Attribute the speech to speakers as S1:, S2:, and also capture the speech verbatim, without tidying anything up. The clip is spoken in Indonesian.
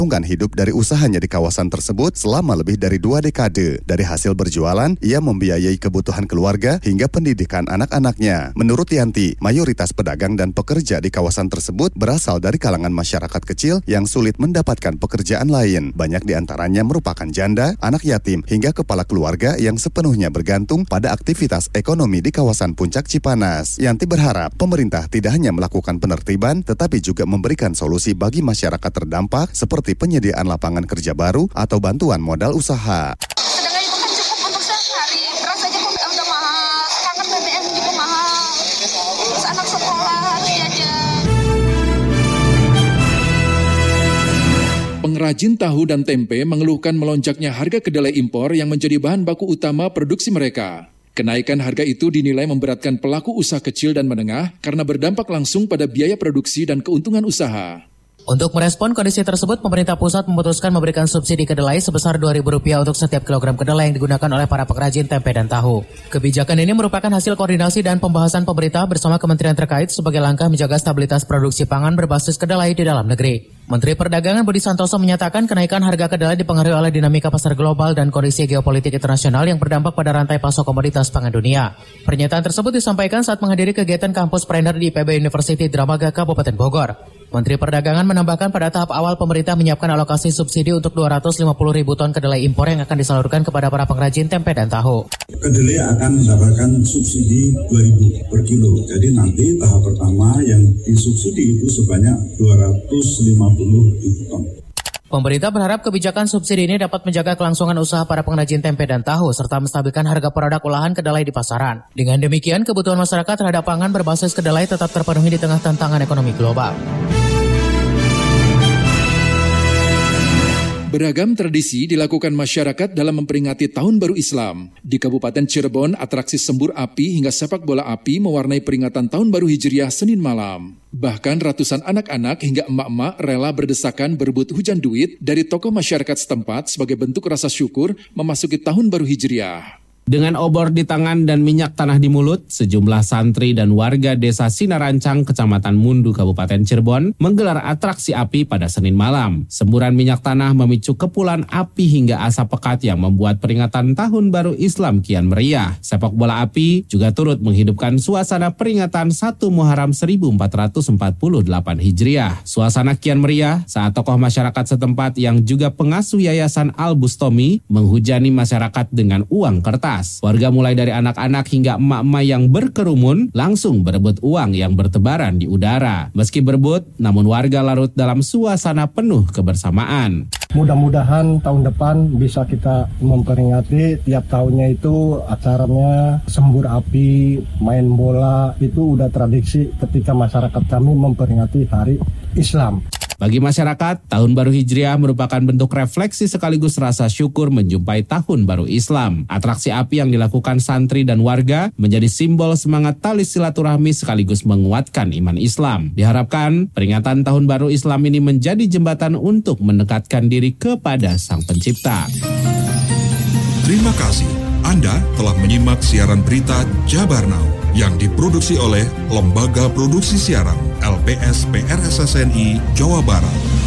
S1: menggantungkan hidup dari usahanya di kawasan tersebut selama lebih dari dua dekade. Dari hasil berjualan, ia membiayai kebutuhan keluarga hingga pendidikan anak-anaknya. Menurut Yanti, mayoritas pedagang dan pekerja di kawasan tersebut berasal dari kalangan masyarakat kecil yang sulit mendapatkan pekerjaan lain. Banyak di antaranya merupakan janda, anak yatim, hingga kepala keluarga yang sepenuhnya bergantung pada aktivitas ekonomi di kawasan Puncak Cipanas. Yanti berharap pemerintah tidak hanya melakukan penertiban, tetapi juga memberikan solusi bagi masyarakat terdampak seperti penyediaan lapangan kerja baru atau bantuan modal usaha.
S2: Sedangkan itu kan cukup untuk sehari, beras aja kok udah mahal, sekarang B B M juga mahal, terus anak sekolah harus jajan.
S3: Pengrajin tahu dan tempe mengeluhkan melonjaknya harga kedelai impor yang menjadi bahan baku utama produksi mereka. Kenaikan harga itu dinilai memberatkan pelaku usaha kecil dan menengah karena berdampak langsung pada biaya produksi dan keuntungan usaha.
S4: Untuk merespon kondisi tersebut, pemerintah pusat memutuskan memberikan subsidi kedelai sebesar dua ribu rupiah untuk setiap kilogram kedelai yang digunakan oleh para pengrajin tempe dan tahu. Kebijakan ini merupakan hasil koordinasi dan pembahasan pemerintah bersama kementerian terkait sebagai langkah menjaga stabilitas produksi pangan berbasis kedelai di dalam negeri. Menteri Perdagangan Budi Santoso menyatakan kenaikan harga kedelai dipengaruhi oleh dinamika pasar global dan kondisi geopolitik internasional yang berdampak pada rantai pasok komoditas pangan dunia. Pernyataan tersebut disampaikan saat menghadiri kegiatan kampus Prender di I P B University Dramaga Kabupaten Bogor. Menteri Perdagangan menambahkan pada tahap awal pemerintah menyiapkan alokasi subsidi untuk dua ratus lima puluh ribu ton kedelai impor yang akan disalurkan kepada para pengrajin tempe dan tahu.
S5: Kedelai akan mendapatkan subsidi dua ribu per kilo. Jadi nanti tahap pertama yang disubsidi itu sebanyak dua ratus lima puluh ribu ton.
S4: Pemerintah berharap kebijakan subsidi ini dapat menjaga kelangsungan usaha para pengrajin tempe dan tahu serta menstabilkan harga produk olahan kedelai di pasaran. Dengan demikian, kebutuhan masyarakat terhadap pangan berbasis kedelai tetap terpenuhi di tengah tantangan ekonomi global.
S3: Beragam tradisi dilakukan masyarakat dalam memperingati Tahun Baru Islam. Di Kabupaten Cirebon, atraksi sembur api hingga sepak bola api mewarnai peringatan Tahun Baru Hijriah Senin malam. Bahkan ratusan anak-anak hingga emak-emak rela berdesakan berebut hujan duit dari tokoh masyarakat setempat sebagai bentuk rasa syukur memasuki Tahun Baru Hijriah.
S6: Dengan obor di tangan dan minyak tanah di mulut, sejumlah santri dan warga desa Sinarancang, Kecamatan Mundu, Kabupaten Cirebon, menggelar atraksi api pada Senin malam. Semburan minyak tanah memicu kepulan api hingga asap pekat yang membuat peringatan Tahun Baru Islam kian meriah. Sepak bola api juga turut menghidupkan suasana peringatan satu Muharram seribu empat ratus empat puluh delapan Hijriah. Suasana kian meriah saat tokoh masyarakat setempat yang juga pengasuh Yayasan Al-Bustomi menghujani masyarakat dengan uang kertas. Warga mulai dari anak-anak hingga emak-emak yang berkerumun langsung berebut uang yang bertebaran di udara. Meski berebut, namun warga larut dalam suasana penuh kebersamaan.
S7: Mudah-mudahan tahun depan bisa kita memperingati tiap tahunnya itu acaranya sembur api, main bola, itu udah tradisi ketika masyarakat kami memperingati Hari Islam.
S6: Bagi masyarakat, Tahun Baru Hijriah merupakan bentuk refleksi sekaligus rasa syukur menjumpai Tahun Baru Islam. Atraksi api yang dilakukan santri dan warga menjadi simbol semangat tali silaturahmi sekaligus menguatkan iman Islam. Diharapkan peringatan Tahun Baru Islam ini menjadi jembatan untuk mendekatkan diri kepada Sang Pencipta.
S8: Terima kasih. Anda telah menyimak siaran berita Jabar Now yang diproduksi oleh Lembaga Produksi Siaran L P S P R S S N I Jawa Barat.